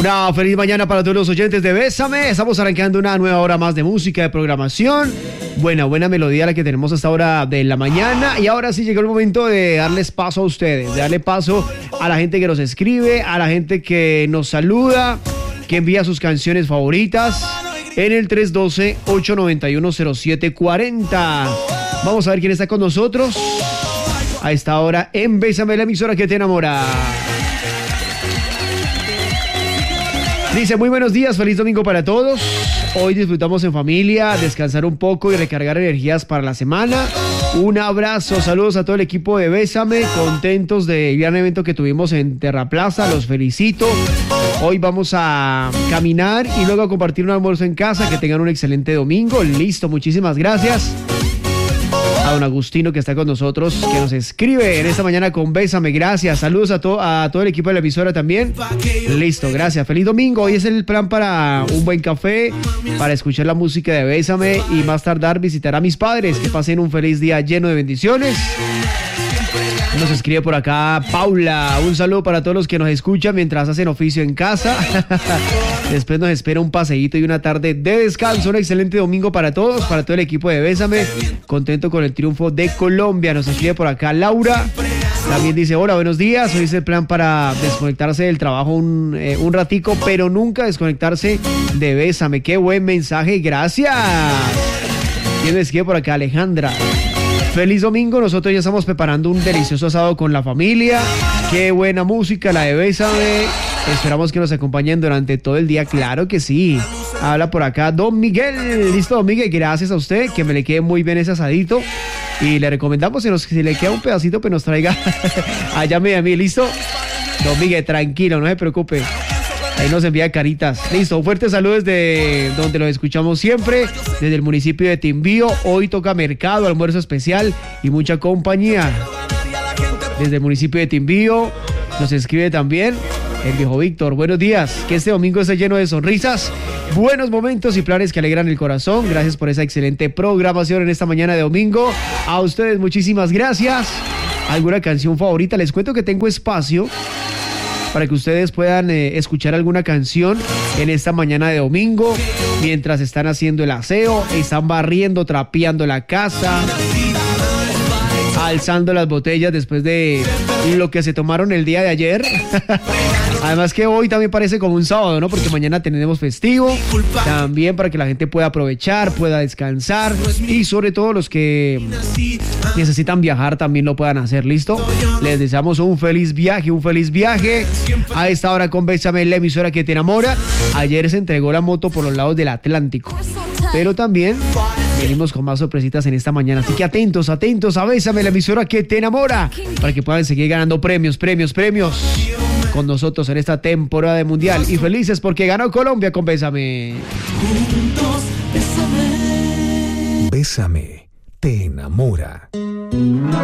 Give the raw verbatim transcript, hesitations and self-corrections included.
Una feliz mañana para todos los oyentes de Bésame. Estamos arrancando una nueva hora más de música, de programación. Buena, buena melodía la que tenemos hasta ahora de la mañana. Y ahora sí llegó el momento de darles paso a ustedes, de darle paso a la gente que nos escribe, a la gente que nos saluda, que envía sus canciones favoritas en el tres uno dos, ocho nueve uno, cero siete cuatro cero. Vamos a ver quién está con nosotros a esta hora en Bésame, la emisora que te enamora. Dice, muy buenos días, feliz domingo para todos. Hoy disfrutamos en familia, descansar un poco y recargar energías para la semana. Un abrazo, saludos a todo el equipo de Bésame, contentos del gran evento que tuvimos en Terraplaza, los felicito. Hoy vamos a caminar y luego a compartir un almuerzo en casa, que tengan un excelente domingo. Listo, muchísimas gracias a don Agustino que está con nosotros, que nos escribe en esta mañana con Bésame, gracias, saludos a, to- a todo el equipo de la emisora también. Listo, gracias, feliz domingo. Hoy es el plan para un buen café, para escuchar la música de Bésame y más tardar visitar a mis padres. Que pasen un feliz día lleno de bendiciones. Nos escribe por acá Paula, un saludo para todos los que nos escuchan mientras hacen oficio en casa. Después nos espera un paseíto y una tarde de descanso. Un excelente domingo para todos, para todo el equipo de Bésame. Contento con el triunfo de Colombia. Nos escribe por acá Laura. También dice, hola, buenos días. Hoy es el plan para desconectarse del trabajo un, eh, un ratico, pero nunca desconectarse de Bésame. Qué buen mensaje, gracias. ¿Quién me escribe por acá? Alejandra. Feliz domingo, nosotros ya estamos preparando un delicioso asado con la familia. Qué buena música la de Bésame. Esperamos que nos acompañen durante todo el día, claro que sí. Habla por acá Don Miguel. Listo, Don Miguel, gracias a usted, que me le quede muy bien ese asadito. Y le recomendamos que nos, si le queda un pedacito, pues nos traiga allá medio a mí, ¿listo? Don Miguel, tranquilo, no se preocupe. Ahí nos envía caritas. Listo, un fuerte saludo desde donde los escuchamos siempre, desde el municipio de Timbío. Hoy toca mercado, almuerzo especial y mucha compañía. Desde el municipio de Timbío nos escribe también el viejo Víctor. Buenos días, que este domingo esté lleno de sonrisas, buenos momentos y planes que alegran el corazón. Gracias por esa excelente programación en esta mañana de domingo. A ustedes muchísimas gracias. ¿Alguna canción favorita? Les cuento que tengo espacio para que ustedes puedan eh, escuchar alguna canción en esta mañana de domingo, mientras están haciendo el aseo, están barriendo, trapeando la casa, alzando las botellas después de lo que se tomaron el día de ayer. Además que hoy también parece como un sábado, ¿no? Porque mañana tenemos festivo. También para que la gente pueda aprovechar, pueda descansar. Y sobre todo los que necesitan viajar también lo puedan hacer, ¿listo? Les deseamos un feliz viaje, un feliz viaje. A esta hora con Bésame, la emisora que te enamora. Ayer se entregó la moto por los lados del Atlántico. Pero también venimos con más sorpresitas en esta mañana. Así que atentos, atentos a Bésame, la emisora que te enamora. Para que puedan seguir ganando premios, premios, premios con nosotros en esta temporada de Mundial. Y felices porque ganó Colombia con Bésame. Juntos, bésame. Bésame, te enamora.